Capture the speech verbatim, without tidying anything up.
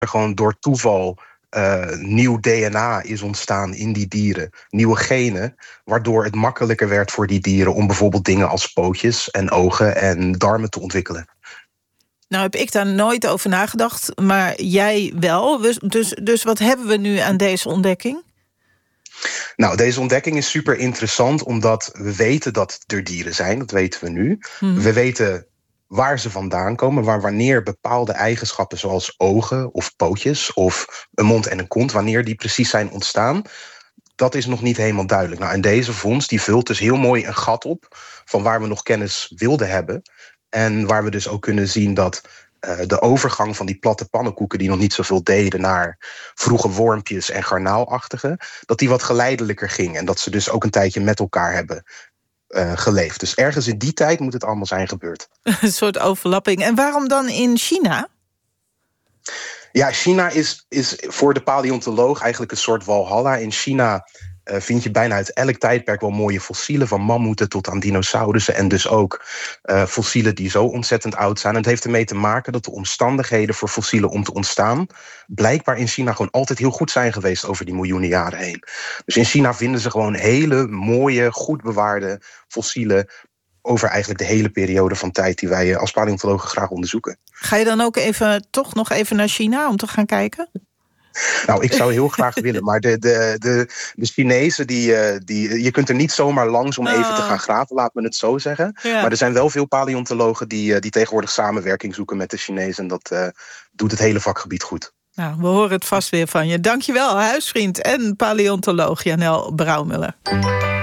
er gewoon door toeval uh, nieuw D N A is ontstaan in die dieren. Nieuwe genen, waardoor het makkelijker werd voor die dieren om bijvoorbeeld dingen als pootjes en ogen en darmen te ontwikkelen. Nou heb ik daar nooit over nagedacht, maar jij wel. Dus, dus, dus wat hebben we nu aan deze ontdekking? Nou, deze ontdekking is super interessant, omdat we weten dat er dieren zijn. Dat weten we nu. Hmm. We weten waar ze vandaan komen, waar wanneer bepaalde eigenschappen zoals ogen of pootjes of een mond en een kont, wanneer die precies zijn ontstaan. Dat is nog niet helemaal duidelijk. Nou, en deze vondst die vult dus heel mooi een gat op van waar we nog kennis wilden hebben. En waar we dus ook kunnen zien dat uh, de overgang van die platte pannenkoeken die nog niet zoveel deden naar vroege wormpjes en garnaalachtige, dat die wat geleidelijker ging. En dat ze dus ook een tijdje met elkaar hebben uh, geleefd. Dus ergens in die tijd moet het allemaal zijn gebeurd. Een soort overlapping. En waarom dan in China? Ja, China is, is voor de paleontoloog eigenlijk een soort walhalla. In China uh, vind je bijna uit elk tijdperk wel mooie fossielen, van mammoeten tot aan dinosaurussen. En dus ook uh, fossielen die zo ontzettend oud zijn. En het heeft ermee te maken dat de omstandigheden voor fossielen om te ontstaan blijkbaar in China gewoon altijd heel goed zijn geweest over die miljoenen jaren heen. Dus in China vinden ze gewoon hele mooie, goed bewaarde fossielen over eigenlijk de hele periode van tijd die wij als paleontologen graag onderzoeken. Ga je dan ook even, toch nog even naar China om te gaan kijken? Nou, ik zou heel graag willen, maar de, de, de, de Chinezen, die, die, je kunt er niet zomaar langs om oh. even te gaan graven, laat me het zo zeggen. Ja. Maar er zijn wel veel paleontologen die, die tegenwoordig samenwerking zoeken met de Chinezen. En dat uh, doet het hele vakgebied goed. Nou, we horen het vast weer van je. Dankjewel, huisvriend en paleontoloog Janelle Brouwmuller.